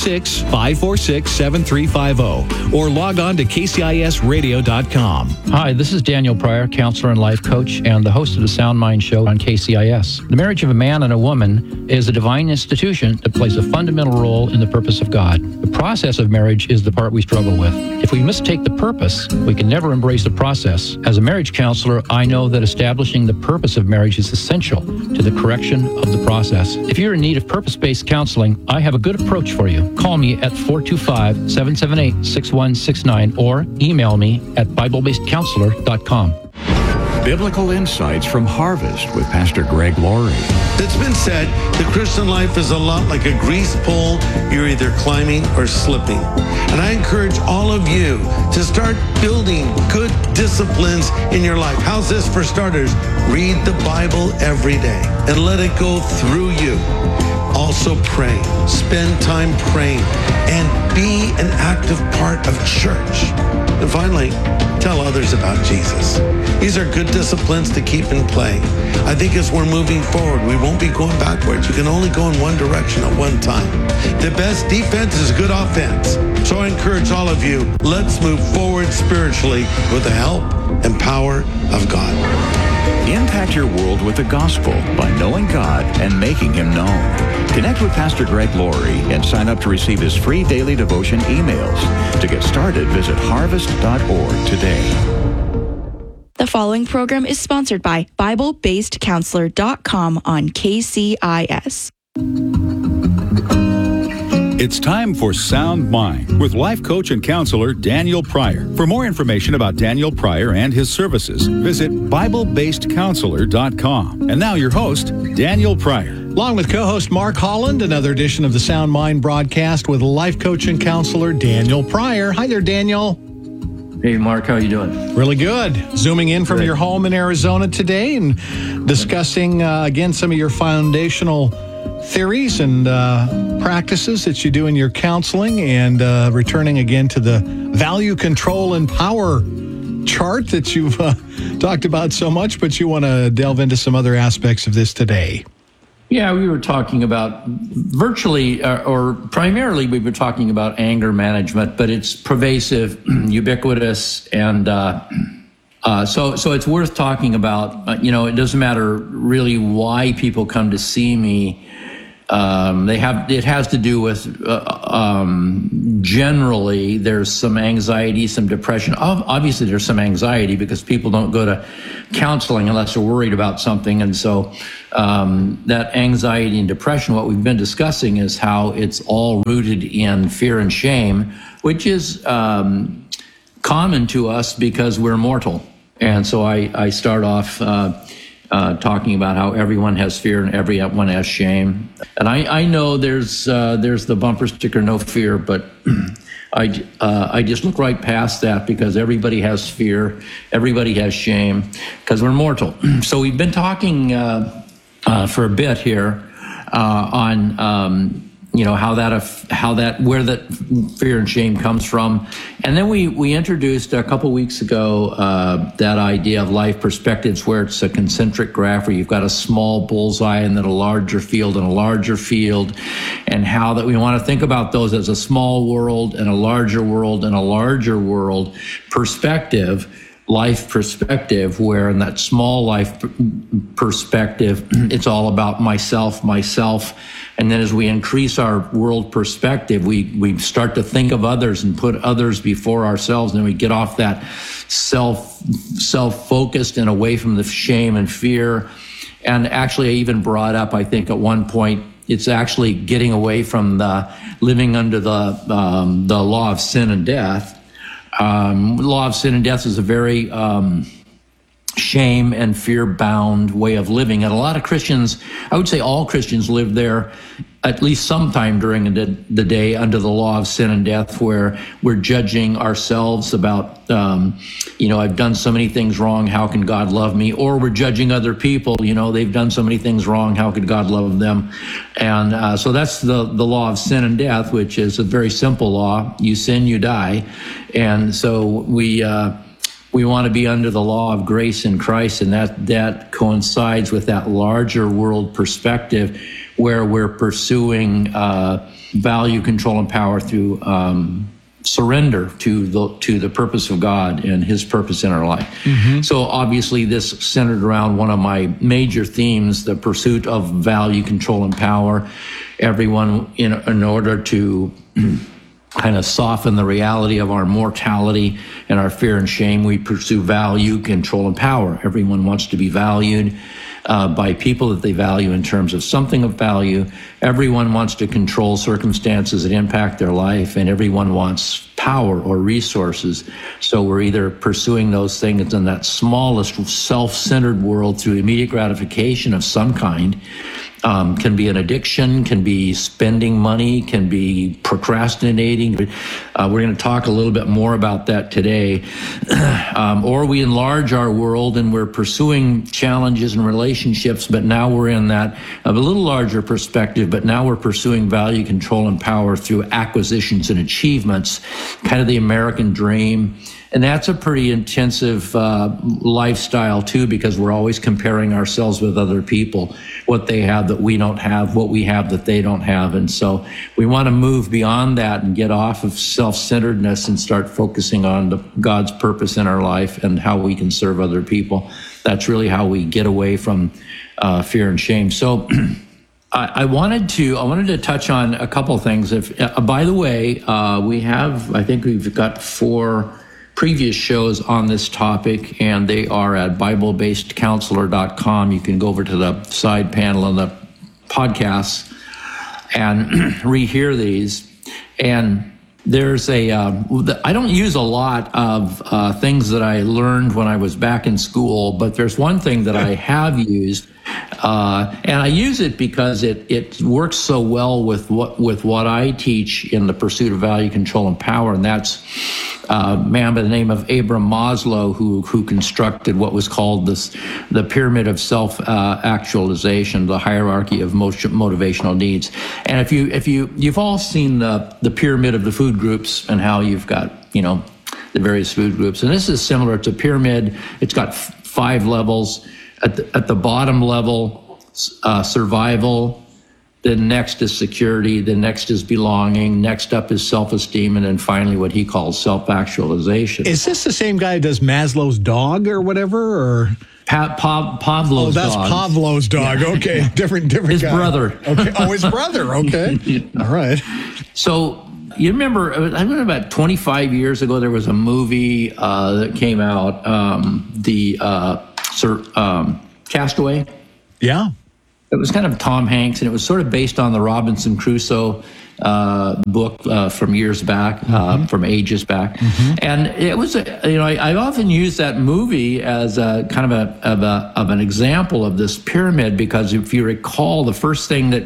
206-546-7350, or log on to KCISradio.com. Hi, this is Daniel Pryor, counselor and life coach, and the host of the Sound Mind Show on KCIS. The marriage of a man and a woman is a divine institution that plays a fundamental role in the purpose of God. The process of marriage is the part we struggle with. If we mistake the purpose, we can never embrace the process. As a marriage counselor, I know that establishing the purpose of marriage is essential to the correction of the process. If you're in need of purpose-based counseling, I have a good approach for you. Call me at 425-778-6169 or email me at BibleBasedCounselor.com. Biblical insights from Harvest with Pastor Greg Laurie. It's been said the Christian life is a lot like a grease pole. You're either climbing or slipping. And I encourage all of you to start building good disciplines in your life. How's this for starters? Read the Bible every day and let it go through you. Also pray. Spend time praying and be an active part of church. And finally, tell others about Jesus. These are good disciplines to keep in play. I think as we're moving forward, we won't be going backwards. You can only go in one direction at one time. The best defense is good offense. So I encourage all of you, let's move forward spiritually with the help and power of God. Impact your world with the gospel by knowing God and making Him known. Connect with Pastor Greg Laurie and sign up to receive his free daily devotion emails. To get started, visit harvest.org today. The following program is sponsored by BibleBasedCounselor.com on KCIS. It's time for Sound Mind with life coach and counselor Daniel Pryor. For more information about Daniel Pryor and his services, visit BibleBasedCounselor.com. And now your host, Daniel Pryor. Along with co-host Mark Holland, another edition of the Sound Mind broadcast with life coach and counselor Daniel Pryor. Hi there, Daniel. Hey, Mark, how you doing? Really good. Zooming in from your home in Arizona today and discussing, again, some of your foundational theories and practices that you do in your counseling, and returning again to the value, control, and power chart that you've talked about so much, but you want to delve into some other aspects of this today. Yeah, we were talking about virtually, or primarily, we were talking about anger management, but it's pervasive, ubiquitous, and so it's worth talking about. It doesn't matter really why people come to see me. It has to do with, generally, there's some anxiety, some depression. Obviously, there's some anxiety because people don't go to counseling unless they're worried about something. And so that anxiety and depression, what we've been discussing is how it's all rooted in fear and shame, which is common to us because we're mortal. And so I start off talking about how everyone has fear and everyone has shame. And I know there's the bumper sticker, no fear, but I just look right past that because everybody has fear, everybody has shame, because we're mortal. So we've been talking for a bit here on where that fear and shame comes from. And then we introduced a couple weeks ago that idea of life perspectives, where it's a concentric graph where you've got a small bullseye and then a larger field and a larger field, and how that we want to think about those as a small world and a larger world and a larger world perspective. Life perspective, where in that small life perspective, it's all about myself. And then as we increase our world perspective, we start to think of others and put others before ourselves. And then we get off that self-focused and away from the shame and fear. And actually, I even brought up, I think at one point, it's actually getting away from the living under the law of sin and death. Law of sin and death is a very shame and fear bound way of living. And a lot of Christians, I would say all Christians, live there at least sometime during the day under the law of sin and death, where we're judging ourselves about, I've done so many things wrong, how can God love me? Or we're judging other people, they've done so many things wrong, how could God love them? And so that's the law of sin and death, which is a very simple law. You sin, you die. And so we want to be under the law of grace in Christ, and that coincides with that larger world perspective, where we're pursuing value, control, and power through surrender to the purpose of God and His purpose in our life. Mm-hmm. So obviously, this centered around one of my major themes: the pursuit of value, control, and power. Everyone, in order to kind of soften the reality of our mortality and our fear and shame, we pursue value, control, and power. Everyone wants to be valued by people that they value in terms of something of value. Everyone wants to control circumstances that impact their life, and everyone wants power or resources. So we're either pursuing those things in that smallest self-centered world through immediate gratification of some kind. Can be an addiction, can be spending money, can be procrastinating. We're going to talk a little bit more about that today. Or we enlarge our world and we're pursuing challenges and relationships, but now we're in that of a little larger perspective, but now we're pursuing value, control, and power through acquisitions and achievements, kind of the American dream. And that's a pretty intensive lifestyle, too, because we're always comparing ourselves with other people, what they have that we don't have, what we have that they don't have. And so we want to move beyond that and get off of self-centeredness and start focusing on God's purpose in our life and how we can serve other people. That's really how we get away from fear and shame. So I wanted to touch on a couple things. By the way, I think we've got 4 previous shows on this topic, and they are at BibleBasedCounselor.com. You can go over to the side panel on the podcasts and rehear these. And there's I don't use a lot of things that I learned when I was back in school, but there's one thing that I have used, and I use it because it works so well with what I teach in the pursuit of value, control, and power, and that's a man by the name of Abraham Maslow, who constructed what was called the pyramid of self-actualization, the hierarchy of motivational needs. And if you've all seen the pyramid of the food groups and how you've got, the various food groups. And this is similar to pyramid. It's got 5 levels. At the bottom level, survival. Then next is security. Then next is belonging. Next up is self-esteem. And then finally what he calls self-actualization. Is this the same guy who does Maslow's dog or whatever? Or Pavlov's dog. Oh, that's Pavlov's dog. Yeah. Okay. Different his guy. Brother. Okay. Oh, his brother. Okay. All right. So you remember, I remember about 25 years ago, there was a movie that came out, Castaway. Yeah. It was kind of Tom Hanks, and it was sort of based on the Robinson Crusoe book from years back, from ages back. Mm-hmm. And it was, I often use that movie as a kind of an example of this pyramid, because if you recall, the first thing that,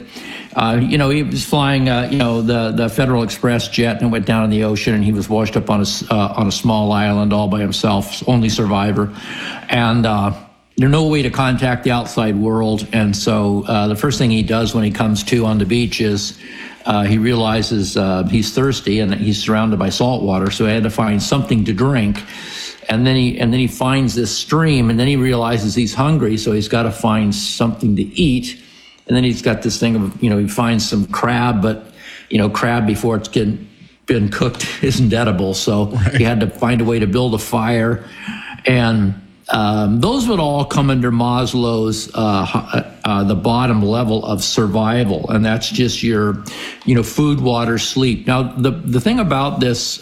he was flying, the Federal Express jet, and it went down in the ocean, and he was washed up on a small island all by himself, only survivor, and there's no way to contact the outside world. And so the first thing he does when he comes to on the beach is he realizes he's thirsty and he's surrounded by salt water. So he had to find something to drink. And then he finds this stream, and then he realizes he's hungry. So he's got to find something to eat. And then he's got this thing of, he finds some crab, but, crab before it's been cooked isn't edible. So he had to find a way to build a fire. And those would all come under Maslow's the bottom level of survival, and that's just your food, water, sleep. Now the thing about this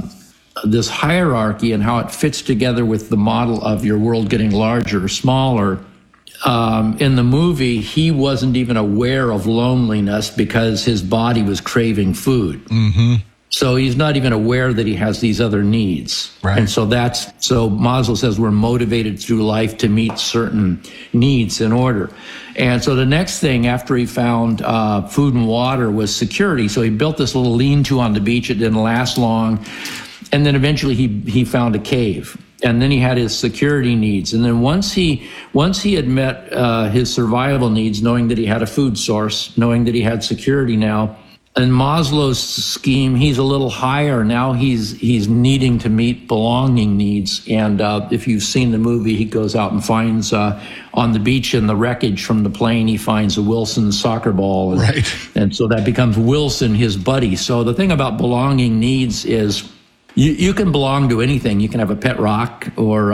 this hierarchy and how it fits together with the model of your world getting larger or smaller, in the movie he wasn't even aware of loneliness because his body was craving food. Mm-hmm. So he's not even aware that he has these other needs. Right. And so Maslow says we're motivated through life to meet certain needs in order. And so the next thing after he found food and water was security. So he built this little lean-to on the beach. It didn't last long. And then eventually he found a cave. And then he had his security needs. And then once he had met his survival needs, knowing that he had a food source, knowing that he had security now, in Maslow's scheme, he's a little higher. Now he's needing to meet belonging needs. And if you've seen the movie, he goes out and finds on the beach in the wreckage from the plane, he finds a Wilson soccer ball. And, right. And so that becomes Wilson, his buddy. So the thing about belonging needs is you can belong to anything. You can have a pet rock or,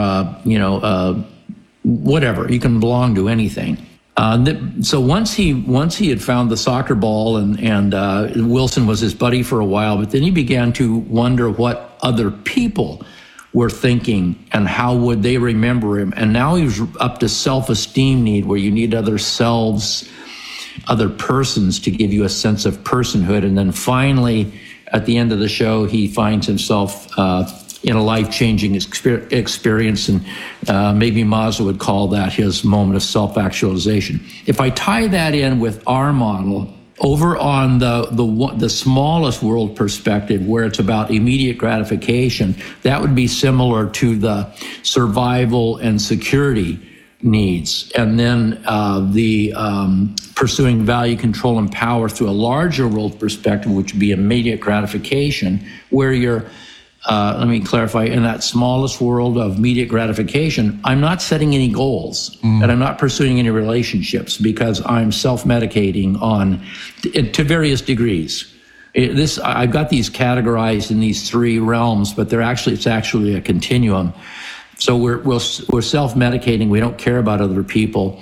whatever. You can belong to anything. So once he had found the soccer ball and Wilson was his buddy for a while, but then he began to wonder what other people were thinking and how would they remember him. And now he was up to self-esteem need, where you need other selves, other persons to give you a sense of personhood. And then finally, at the end of the show, he finds himself in a life-changing experience, and maybe Maslow would call that his moment of self-actualization. If I tie that in with our model, over on the smallest world perspective, where it's about immediate gratification, that would be similar to the survival and security needs. And then the pursuing value, control, and power through a larger world perspective, which would be immediate gratification, where you're let me clarify, in that smallest world of immediate gratification, I'm not setting any goals and I'm not pursuing any relationships because I'm self-medicating to various degrees. I've got these categorized in these 3 realms, but it's actually a continuum. So we're self-medicating. We don't care about other people.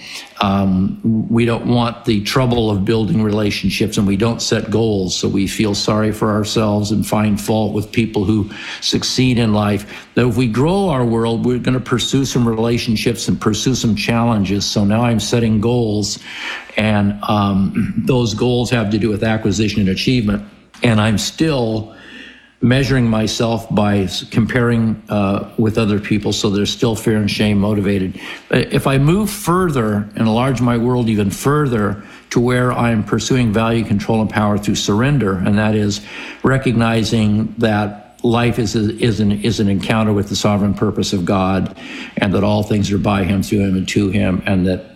We don't want the trouble of building relationships, and we don't set goals. So we feel sorry for ourselves and find fault with people who succeed in life. That if we grow our world, we're going to pursue some relationships and pursue some challenges. So now I'm setting goals, and those goals have to do with acquisition and achievement. and I'm still measuring myself by comparing with other people, so they're still fear and shame motivated. If I move further and enlarge my world even further to where I'm pursuing value, control, and power through surrender, and that is recognizing that life is an encounter with the sovereign purpose of God, and that all things are by Him, through Him, and to Him, and that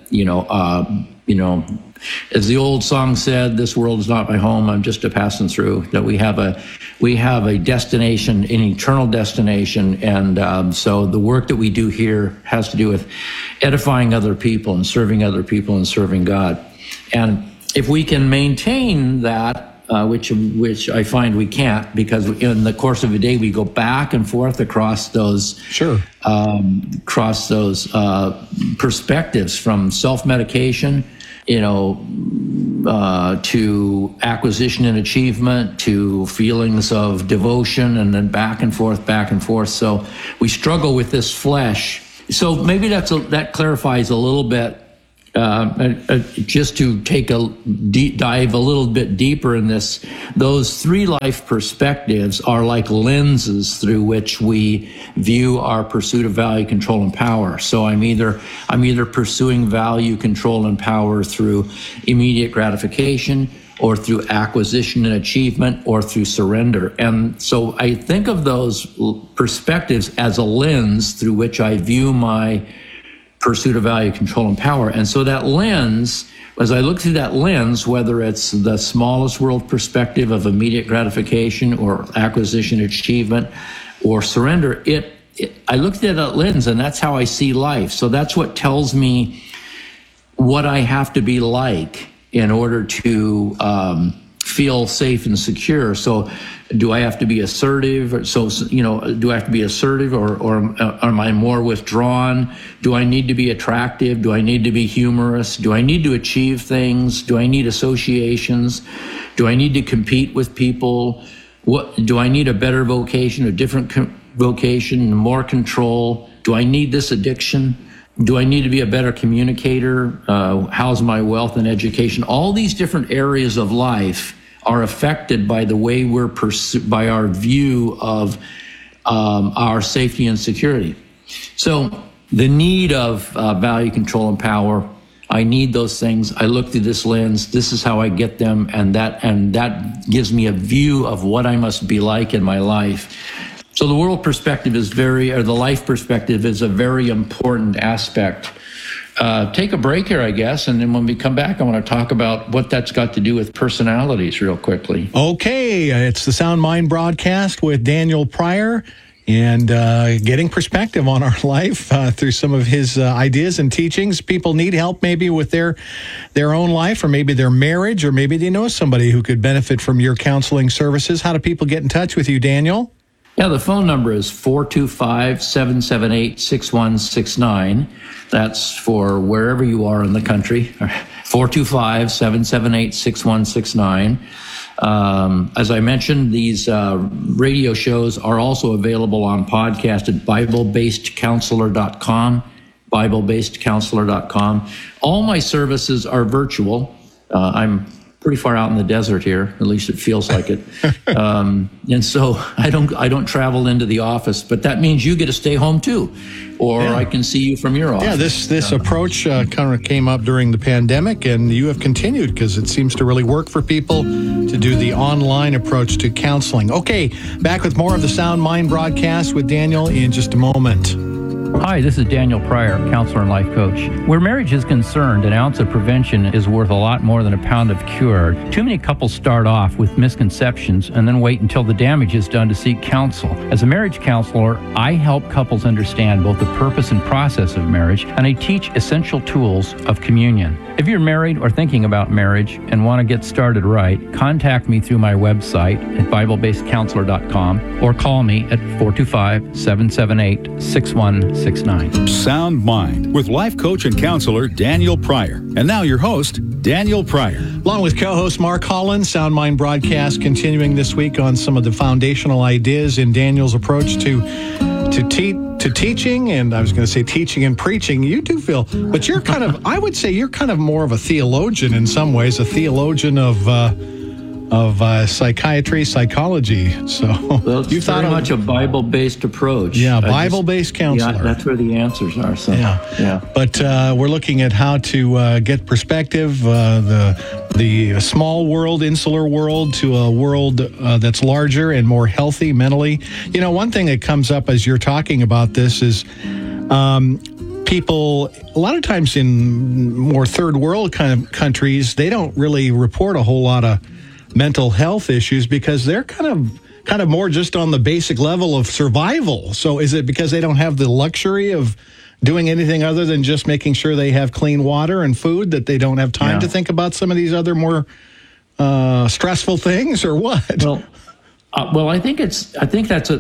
as the old song said, this world is not my home, I'm just a passing through. That we have a destination, an eternal destination, and so the work that we do here has to do with edifying other people and serving other people and serving God. And if we can maintain that, which I find we can't, because in the course of a day we go back and forth across those perspectives, from self-medication, to acquisition and achievement, to feelings of devotion, and then back and forth. So we struggle with this flesh. So maybe that clarifies a little bit. Just to take a deep dive a little bit deeper in this, those three life perspectives are like lenses through which we view our pursuit of value, control, and power. So I'm either pursuing value, control, and power through immediate gratification, or through acquisition and achievement, or through surrender. And so I think of those perspectives as a lens through which I view my pursuit of value, control, and power. And so that lens, as I look through that lens, whether it's the smallest world perspective of immediate gratification or acquisition, achievement, or surrender, I look through that lens, and that's how I see life. So that's what tells me what I have to be like in order to feel safe and secure. So do I have to be assertive? Do I have to be assertive, or am I more withdrawn? Do I need to be attractive? Do I need to be humorous? Do I need to achieve things? Do I need associations? Do I need to compete with people? Do I need a better vocation, a different vocation, more control? Do I need this addiction? Do I need to be a better communicator? How's my wealth and education? All these different areas of life are affected by the way by our view of our safety and security. So the need of value, control, and power, I need those things. I look through this lens. This is how I get them, and that gives me a view of what I must be like in my life. So the world perspective the life perspective is a very important aspect. Take a break here, I guess, and then when we come back, I want to talk about what that's got to do with personalities real quickly. Okay, it's the Sound Mind broadcast with Daniel Pryor, and getting perspective on our life through some of his ideas and teachings. People need help maybe with their own life, or maybe their marriage, or maybe they know somebody who could benefit from your counseling services. How do people get in touch with you, Daniel? Yeah, the phone number is 425-778-6169. That's for wherever you are in the country, 425-778-6169. As I mentioned, these radio shows are also available on podcast at BibleBasedCounselor.com, BibleBasedCounselor.com. All my services are virtual. I'm pretty far out in the desert here, at least it feels like it. And so I don't travel into the office, but that means you get to stay home too, or I can see you from your office. Yeah, this approach kind of came up during the pandemic, and you have continued because it seems to really work for people to do the online approach to counseling. Okay, back with more of the Sound Mind broadcast with Daniel in just a moment. Hi, this is Daniel Pryor, counselor and life coach. Where marriage is concerned, an ounce of prevention is worth a lot more than a pound of cure. Too many couples start off with misconceptions and then wait until the damage is done to seek counsel. As a marriage counselor, I help couples understand both the purpose and process of marriage, and I teach essential tools of communion. If you're married or thinking about marriage and want to get started right, contact me through my website at BibleBasedCounselor.com or call me at 425-778-6169. Sound Mind with life coach and counselor Daniel Pryor. And now your host, Daniel Pryor. Along with co-host Mark Holland, Sound Mind broadcast continuing this week on some of the foundational ideas in Daniel's approach to teaching, and I was going to say teaching and preaching. You do feel, but you're kind of, I would say you're kind of more of a theologian in some ways, a theologian of psychiatry, psychology. So well, you thought very much a Bible-based approach. Yeah, Bible-based counselor. Yeah, that's where the answers are. So, yeah. But we're looking at how to get perspective, the small world, insular world, to a world that's larger and more healthy mentally. You know, one thing that comes up as you're talking about this is people, a lot of times in more third world kind of countries, they don't really report a whole lot of mental health issues because they're kind of more just on the basic level of survival. So is it because they don't have the luxury of doing anything other than just making sure they have clean water and food that they don't have time to think about some of these other more stressful things, or what? Well, I think that's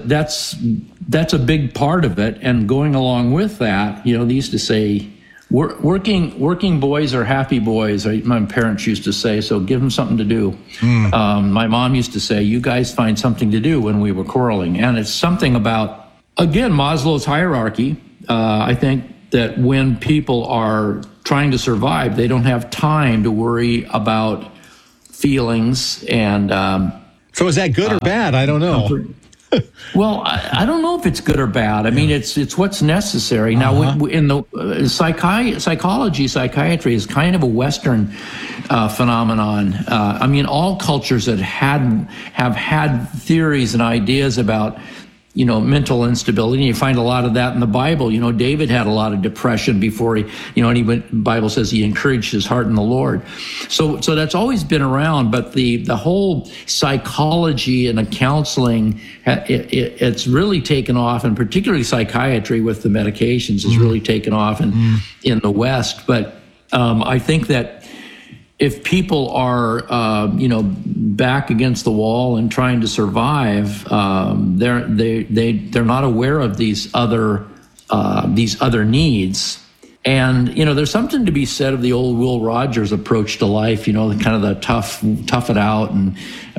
a big part of it. And going along with that, you know, they used to say, working boys are happy boys, my parents used to say, so give them something to do. My mom used to say, you guys find something to do, when we were quarreling. And it's something about, again, Maslow's hierarchy. I think that when people are trying to survive, they don't have time to worry about feelings. And so is that good or bad? I don't know. Well, I don't know if it's good or bad. I mean, it's what's necessary. Now, in the psychiatry is kind of a Western phenomenon. I mean, all cultures that have had theories and ideas about, you know, mental instability. And you find a lot of that in the Bible. You know, David had a lot of depression before he, you know, and the Bible says he encouraged his heart in the Lord. So that's always been around, but the whole psychology and the counseling, it's really taken off, and particularly psychiatry with the medications has really taken off in the West. But I think that if people are, back against the wall and trying to survive, they're not aware of these other needs. And, you know, there's something to be said of the old Will Rogers approach to life, you know, kind of the tough it out. And,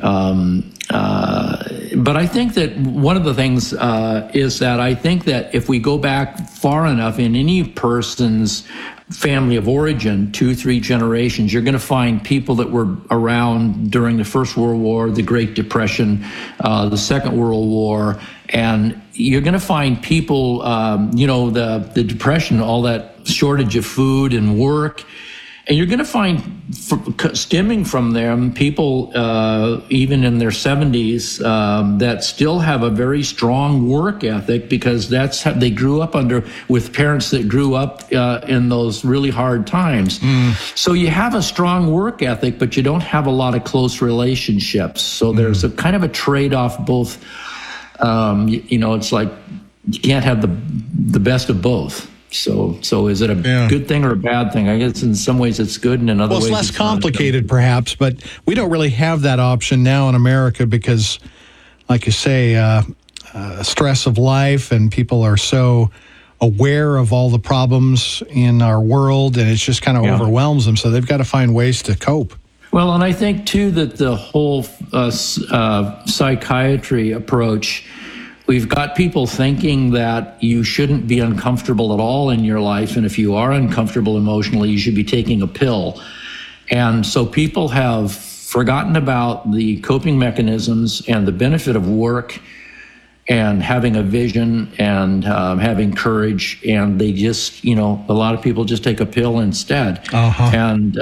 but I think that one of the things is that I think that if we go back far enough in any person's family of origin, 2-3 generations, you're going to find people that were around during the First World War, the Great Depression, the Second World War, and you're going to find people, the Depression, all that shortage of food and work, and you're going to find, stemming from them, people even in their 70s that still have a very strong work ethic, because that's how they grew up with parents that grew up in those really hard times. So you have a strong work ethic, but you don't have a lot of close relationships. So there's a kind of a trade-off. Both, it's like you can't have the best of both. So is it a good thing or a bad thing? I guess in some ways it's good, and in other ways it's less complicated, perhaps. But we don't really have that option now in America because, like you say, stress of life, and people are so aware of all the problems in our world, and it just kind of overwhelms them. So they've got to find ways to cope. Well, and I think too that the whole psychiatry approach, we've got people thinking that you shouldn't be uncomfortable at all in your life, and if you are uncomfortable emotionally, you should be taking a pill. And so people have forgotten about the coping mechanisms and the benefit of work and having a vision and having courage, and they just, a lot of people just take a pill instead. And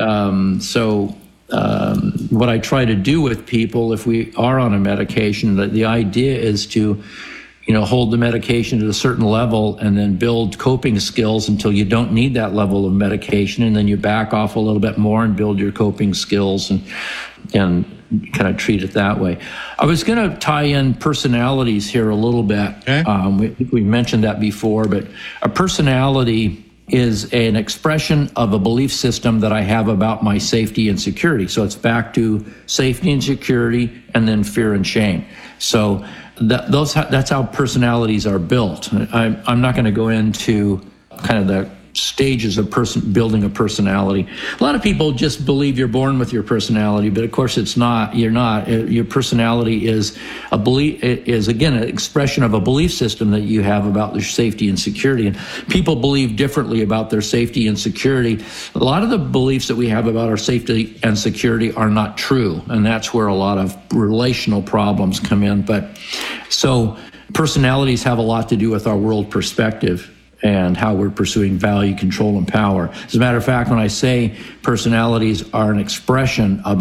what I try to do with people, if we are on a medication, the idea is to hold the medication at a certain level and then build coping skills until you don't need that level of medication, and then you back off a little bit more and build your coping skills and kind of treat it that way. I was going to tie in personalities here a little bit. We mentioned that before, but a personality is an expression of a belief system that I have about my safety and security. So it's back to safety and security, and then fear and shame. So that's how personalities are built. I'm not going to go into kind of the stages of building a personality. A lot of people just believe you're born with your personality, but of course it's not. You're not. Your personality is a belief, is again an expression of a belief system that you have about your safety and security. And people believe differently about their safety and security. A lot of the beliefs that we have about our safety and security are not true, and that's where a lot of relational problems come in. But so personalities have a lot to do with our world perspective and how we're pursuing value, control, and power. As a matter of fact, when I say personalities are an expression of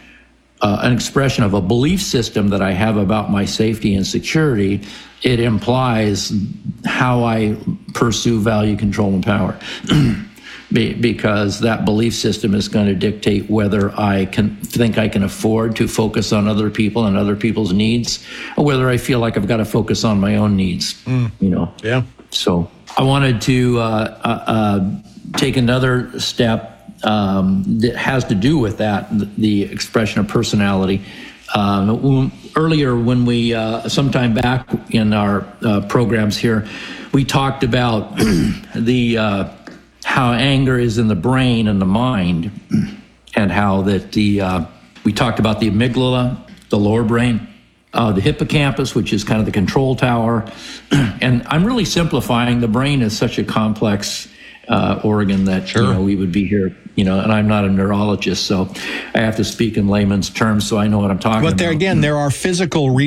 a belief system that I have about my safety and security, it implies how I pursue value, control, and power. Because that belief system is going to dictate whether I think I can afford to focus on other people and other people's needs, or whether I feel like I've got to focus on my own needs. Yeah. So I wanted to take another step that has to do with that, the expression of personality. Earlier, when we, sometime back in our programs here, we talked about how anger is in the brain and the mind, and how that we talked about the amygdala, the lower brain, the hippocampus, which is kind of the control tower. And I'm really simplifying. The brain is such a complex organ that we would be here, and I'm not a neurologist, so I have to speak in layman's terms so I know what I'm talking about. But there again, there are physical